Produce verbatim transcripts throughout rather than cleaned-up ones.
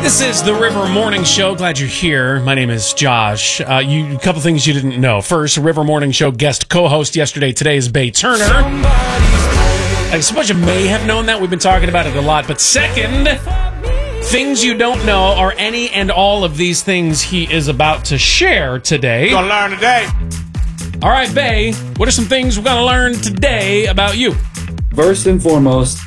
This is the River Morning Show. Glad you're here. My name is Josh. Uh, you, a couple things you didn't know. First, River Morning Show guest co-host yesterday, today is Bay Turner. I suppose you may have known that. We've been talking about it a lot. But second, things you don't know are any and all of these things he is about to share today. Gonna learn today. All right, Bay, what are some things we're going to learn today about you? First and foremost,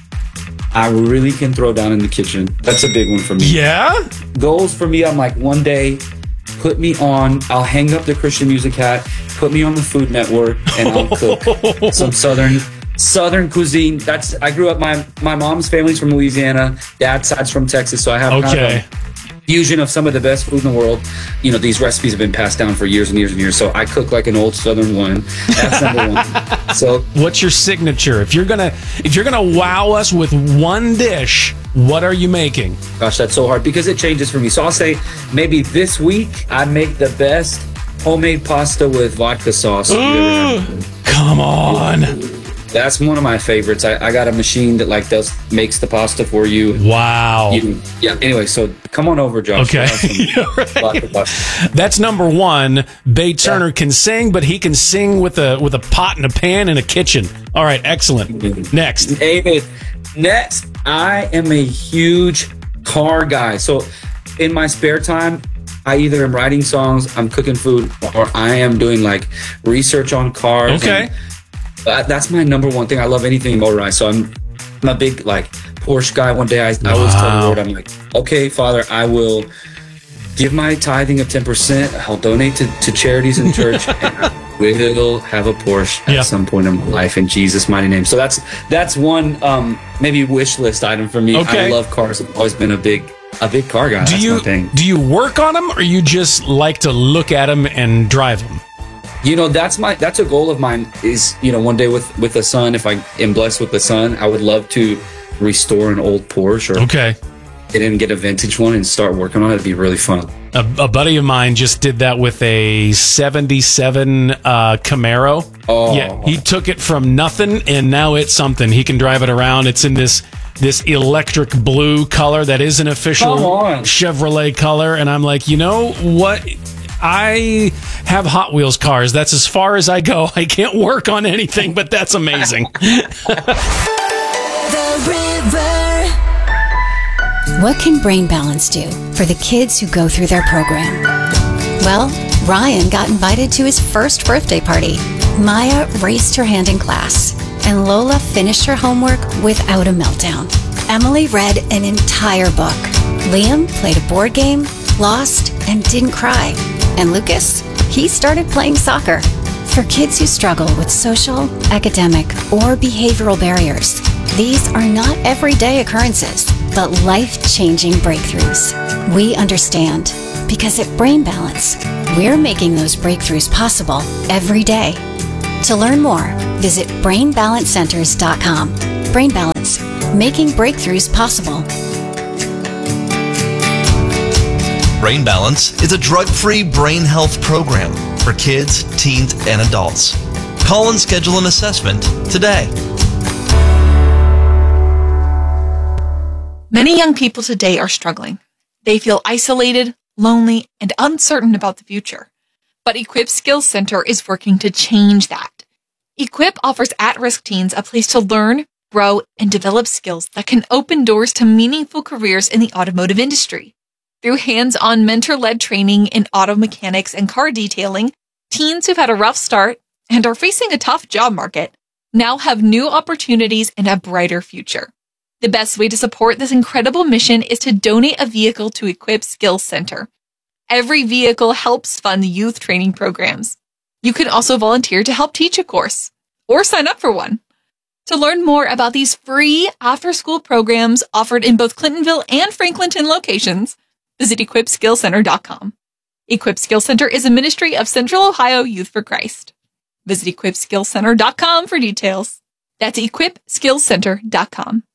I really can throw down in the kitchen. That's a big one for me. Yeah? Goals for me, I'm like, one day, put me on, I'll hang up the Christian music hat, put me on the Food Network, and I'll cook some Southern Southern cuisine. That's I grew up, my, my mom's family's from Louisiana, dad's side's from Texas, so I have Okay. kind of a fusion of some of the best food in the world. You know, these recipes have been passed down for years and years and years, so I cook like an old Southern one. That's number one. So What's your signature? If you're gonna if you're gonna wow us with one dish, what are you making? gosh, that's so hard because it changes for me. So I'll say maybe this week I make the best homemade pasta with vodka sauce. you've ever had. Come on. That's one of my favorites. I, I got a machine that like does makes the pasta for you. Wow. You- yeah. Anyway, so come on over, Josh. Okay. We'll have some vodka pasta. That's number one. Bay Turner can sing, but he can sing with a with a pot and a pan in a kitchen. All right, excellent. Next. David, next, I am a huge car guy. So in my spare time, I either am writing songs, I'm cooking food, or I am doing like research on cars. Okay. And, uh, that's my number one thing. I love anything motorized. So I'm, I'm a big like Porsche guy. One day I, I always tell the Lord, I'm like, okay, Father, I will give my tithing of ten percent. I'll donate to, to charities in church. And I will have a Porsche at Yeah. some point in my life in Jesus' mighty name. So that's that's one um, maybe wish list item for me. Okay. I love cars. I've always been a big a big car guy. Do That's you my thing. do you work on them, or you just like to look at them and drive them? You know, that's my that's a goal of mine. Is you know, one day with with a son, if I am blessed with a son, I would love to restore an old Porsche or Okay. get in and get a vintage one and start working on it. It'd be really fun. A, a buddy of mine just did that with a seventy-seven uh, Camaro. Oh. Yeah, he took it from nothing, and now it's something. He can drive it around. It's in this this electric blue color that is an official Come on. Chevrolet color. And I'm like, you know what? I have Hot Wheels cars. That's as far as I go. I can't work on anything, but that's amazing. The River. What can Brain Balance do for the kids who go through their program? Well, Ryan got invited to his first birthday party. Maya raised her hand in class, and Lola finished her homework without a meltdown. Emily read an entire book. Liam played a board game, lost, and didn't cry. And Lucas, he started playing soccer. For kids who struggle with social, academic, or behavioral barriers, these are not everyday occurrences, but life-changing breakthroughs. We understand, because at Brain Balance, we're making those breakthroughs possible every day. To learn more, visit brain balance centers dot com. Brain Balance, making breakthroughs possible. Brain Balance is a drug-free brain health program for kids, teens, and adults. Call and schedule an assessment today. Many young people today are struggling. They feel isolated, lonely, and uncertain about the future. But Equip Skills Center is working to change that. Equip offers at-risk teens a place to learn, grow, and develop skills that can open doors to meaningful careers in the automotive industry. Through hands-on mentor-led training in auto mechanics and car detailing, teens who've had a rough start and are facing a tough job market now have new opportunities and a brighter future. The best way to support this incredible mission is to donate a vehicle to Equip Skills Center. Every vehicle helps fund youth training programs. You can also volunteer to help teach a course or sign up for one. To learn more about these free after-school programs offered in both Clintonville and Franklinton locations, visit equip skills center dot com. Equip Skills Center is a ministry of Central Ohio Youth for Christ. Visit equip skills center dot com for details. That's equip skills center dot com.